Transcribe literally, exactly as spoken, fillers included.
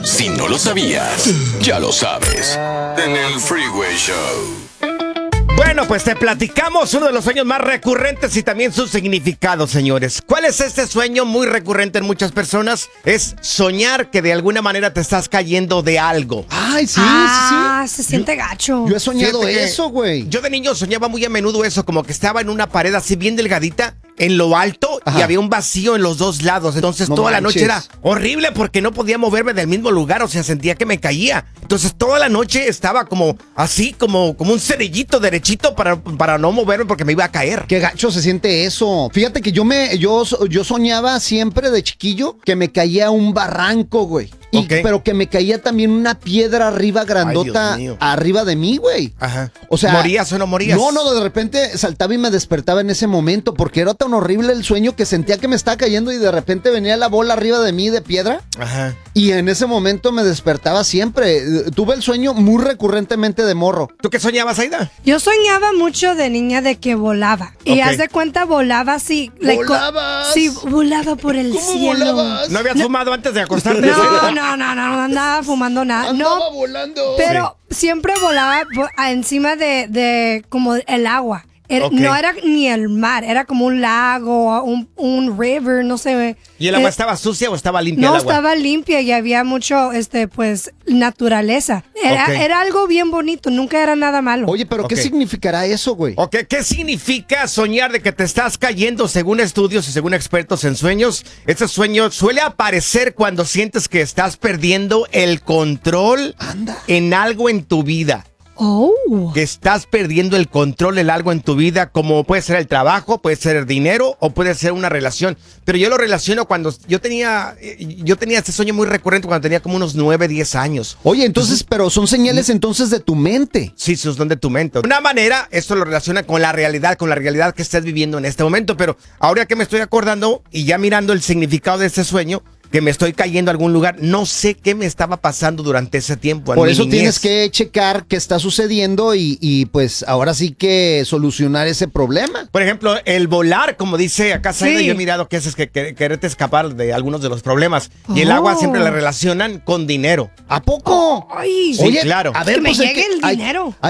Si no lo sabías, ya lo sabes. En el Freeway Show. Bueno, pues te platicamos uno de los sueños más recurrentes y también su significado, señores. ¿Cuál es este sueño muy recurrente en muchas personas? Es soñar que de alguna manera te estás cayendo de algo. Ay, sí, ah, sí, sí. se siente yo, gacho. Yo he soñado Fíjate que eso, güey. Yo de niño soñaba muy a menudo eso, como que estaba en una pared así bien delgadita, en lo alto, Ajá. y había un vacío en los dos lados. Entonces No toda la noche manches. era horrible porque no podía moverme del mismo lugar, o sea, sentía que me caía. Entonces toda la noche estaba como así, como, como un cerillito derechito para, para no moverme porque me iba a caer. Qué gacho se siente eso. Fíjate que yo me, yo, yo soñaba siempre de chiquillo que me caía un barranco, güey. Y, Ok. Pero que me caía también una piedra arriba grandota, Ay, Dios mío. arriba de mí, güey. Ajá. O sea, ¿morías o no morías? No, no, de repente saltaba y me despertaba en ese momento porque era tan horrible el sueño que sentía que me estaba cayendo y de repente venía la bola arriba de mí de piedra. Ajá. Y en ese momento me despertaba siempre. Tuve el sueño muy recurrentemente de morro. ¿Tú qué soñabas, Aida? Yo soñaba mucho de niña de que volaba. Y Ok. haz de cuenta, volaba así. like, co- ¿Volabas? Sí, volaba por el ¿Cómo cielo. volabas? ¿No habías fumado antes de acostarte? No, no, no, no, no andaba fumando nada. Andaba No, volando. pero siempre volaba por- a- encima de, de como el agua. Era- Ok. No era ni el mar, era como un lago, un, un river, no sé. ¿Y el agua Eh, estaba sucia o estaba limpia No, el agua? estaba limpia y había mucho, este, pues, naturaleza. Era, Ok. era algo bien bonito, nunca era nada malo. Oye, pero ¿qué Ok. significará eso, güey? Ok, ¿qué significa soñar de que te estás cayendo? Según estudios y según expertos en sueños, este sueño suele aparecer cuando sientes que estás perdiendo el control Anda. en algo en tu vida. Oh. Que estás perdiendo el control en algo en tu vida, como puede ser el trabajo, puede ser el dinero o puede ser una relación. Pero yo lo relaciono cuando yo tenía, yo tenía este sueño muy recurrente cuando tenía como unos nueve, diez años. Oye, entonces, pero son señales entonces de tu mente. Sí, son de tu mente. De una manera, esto lo relaciona con la realidad, con la realidad que estás viviendo en este momento. Pero ahora que me estoy acordando y ya mirando el significado de este sueño, que me estoy cayendo a algún lugar, no sé qué me estaba pasando durante ese tiempo. en Por mi eso niñez. tienes que checar qué está sucediendo y, y pues ahora sí que solucionar ese problema. Por ejemplo, el volar, como dice acá Zaida, Sí. yo he mirado que es que, que quererte escapar de algunos de los problemas. Y el Oh. agua siempre la relacionan con dinero. ¿A poco? Ay, Sí, claro. A que ver, me pues, es llegue el hay- dinero.